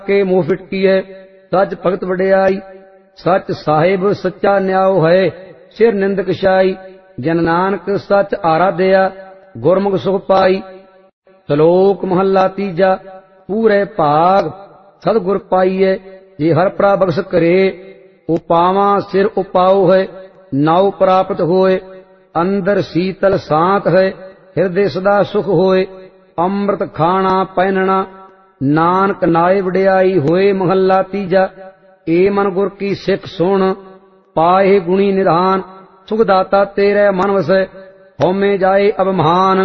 के मुँह फिटकीए सच भगत वडियाई। सच साहिब सच्चा न्याओ है सिर निंदक शाई। जन नानक सच आराध्या गुरमुख सुख पाई। श्लोक महला तीजा। पूरे भाग सतगुर पाइए जे हर प्रा बख्श करे। उपावा सिर उपाओ है नाव प्राप्त होए। अंदर शीतल सांत है हृदय सदा सुख होए। अमृत खाना पहनना नानक नाए वडियाई होए। महला तीजा। ए मन गुर की सिख सुन पाए गुणी निधान। सुखदाता तेरे मन वसै होमे जाए अबमान।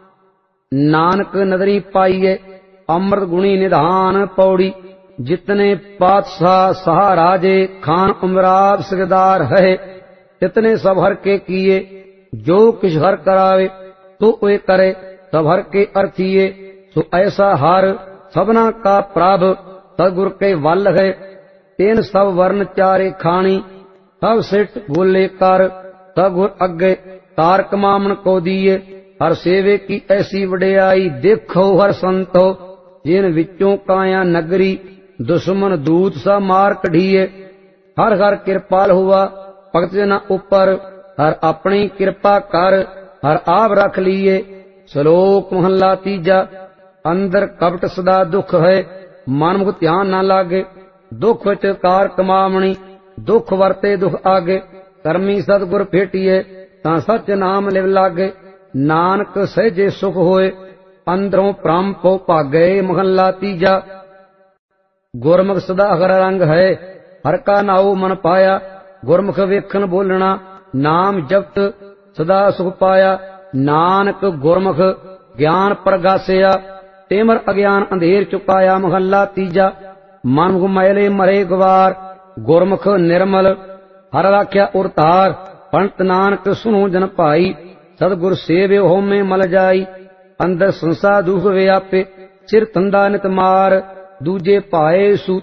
नानक नदरी पाइए अमृत गुणी निधान। पौड़ी जितने पातशाह सहा राजे खान उमराव सिकदार है। तितने सब हर के किए जो किछ हर करावे। तो वे करे सब हर के अर्थिए। सो ऐसा हर सबना का प्रभ सतगुर के वल है। तेन सब वर्ण चारे खानी सब सिट बोले कर। सतगुर अगे तारक मामन को दिए। हर सेवे की ऐसी वडियाई देखो हर संतो। जिन विचों काया नगरी दुश्मन दूत सा मार कढ़िए। हर हर कृपाल हुआ भगत जना ऊपर। हर अपनी कृपा कर हर आप रख लिए। श्लोक महला तीजा। अंदर कपट सदा दुख है मन मुख ध्यान ना लागे। दुख विच कार कमावणी दुख वरते दुख आगे। करमी सतगुर भेटिए तां सच नाम लिव लागे। नानक सहजे सुख होए अंदरों भ्रम पो भागे। महला तीजा। गुरमुख सदा हर रंग है हर का नाओ मन पाया। गुरमुख वेखन बोलना नाम जपत सदा सुख पाया। नानक गुरमुख ज्ञान प्रगासिया तेमर अज्ञान अंधेर चुकाया। महला तीजा। मन मुख मैले मरे गवार गुरमुख निर्मल हर राख्या उरतार। पंत नानक सुनो जन भाई सतगुर सेवे होमे मल जाई। अंदर संसा दुख व्यापे सिर तंदा नित मार। दूजे पाए सू